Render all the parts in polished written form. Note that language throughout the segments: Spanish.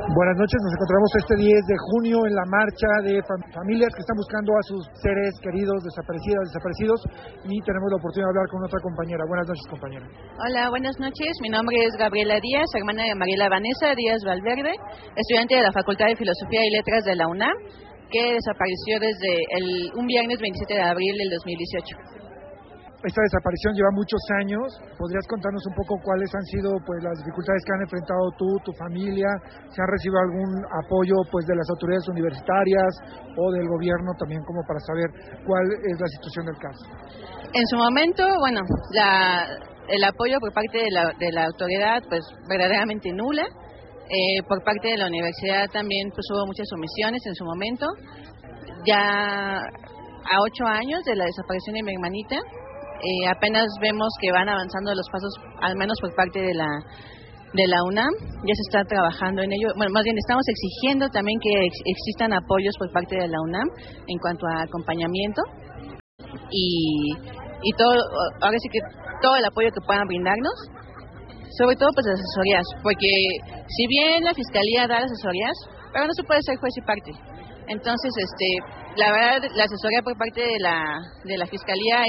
Buenas noches, nos encontramos este 10 de junio en la marcha de familias que están buscando a sus seres queridos, desaparecidos, y tenemos la oportunidad de hablar con otra compañera. Buenas noches, compañera. Hola, buenas noches. Mi nombre es Gabriela Díaz, hermana de Mariela Vanessa Díaz Valverde, estudiante de la Facultad de Filosofía y Letras de la UNAM, que desapareció desde un viernes 27 de abril del 2018. Esta desaparición lleva muchos años. ¿Podrías contarnos un poco cuáles han sido las dificultades que han enfrentado tú, tu familia? ¿Se han recibido algún apoyo de las autoridades universitarias o del gobierno también, como para saber cuál es la situación del caso? En su momento, el apoyo por parte de la autoridad, verdaderamente nula. Por parte de la universidad también hubo muchas omisiones en su momento. Ya a 8 años de la desaparición de mi hermanita, apenas vemos que van avanzando los pasos, al menos por parte de la UNAM. Ya se está trabajando en ello. Bueno, más bien estamos exigiendo también que existan apoyos por parte de la UNAM en cuanto a acompañamiento y todo, ahora sí que todo el apoyo que puedan brindarnos, sobre todo las asesorías, porque si bien la Fiscalía da las asesorías, pero no se puede ser juez y parte. Entonces, la verdad, la asesoría por parte de la Fiscalía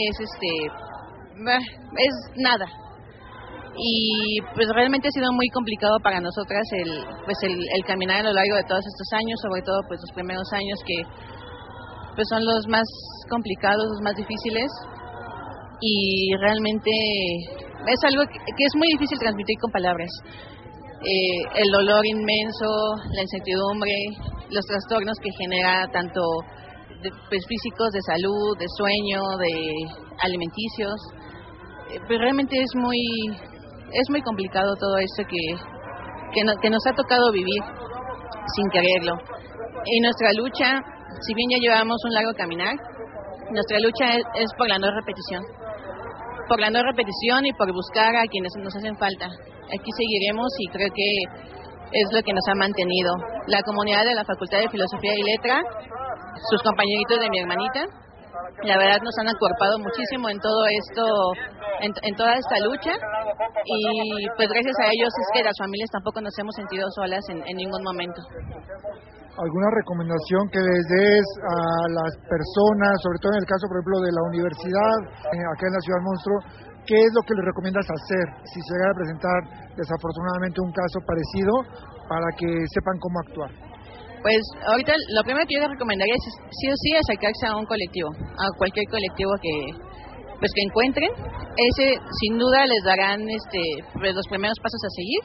es nada. Y realmente ha sido muy complicado para nosotras el caminar a lo largo de todos estos años, sobre todo los primeros años que son los más complicados, los más difíciles, y realmente es algo que es muy difícil transmitir con palabras. El dolor inmenso, la incertidumbre, los trastornos que genera tanto físicos, de salud, de sueño, de alimenticios. Realmente es muy complicado todo esto que nos ha tocado vivir sin quererlo. Y nuestra lucha, si bien ya llevamos un largo caminar, nuestra lucha es por la no repetición. Por la no repetición y por buscar a quienes nos hacen falta. Aquí seguiremos y creo que es lo que nos ha mantenido. La comunidad de la Facultad de Filosofía y Letras, sus compañeritos de mi hermanita, la verdad nos han acuerpado muchísimo en todo esto, en toda esta lucha, y gracias a ellos es que las familias tampoco nos hemos sentido solas en ningún momento. ¿Alguna recomendación que les des a las personas, sobre todo en el caso, por ejemplo, de la universidad, acá en la Ciudad Monstruo? ¿Qué es lo que les recomiendas hacer si se llega a presentar desafortunadamente un caso parecido, para que sepan cómo actuar? Ahorita lo primero que yo les recomendaría es sí o sí acercarse a un colectivo, a cualquier colectivo que encuentren. Ese sin duda les darán los primeros pasos a seguir.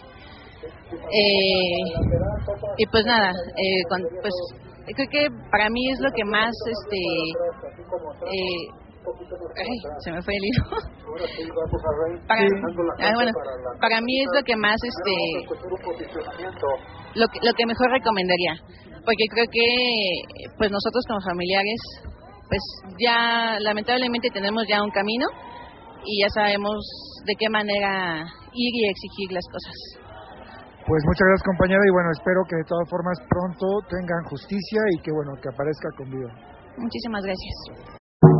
Y creo que para mí es lo que más se me fue el hilo. Para mí es lo que más lo que mejor recomendaría, porque creo que nosotros como familiares ya lamentablemente tenemos ya un camino y ya sabemos de qué manera ir y exigir las cosas. Pues muchas gracias, compañera, y espero que de todas formas pronto tengan justicia y que aparezca con vida. Muchísimas gracias.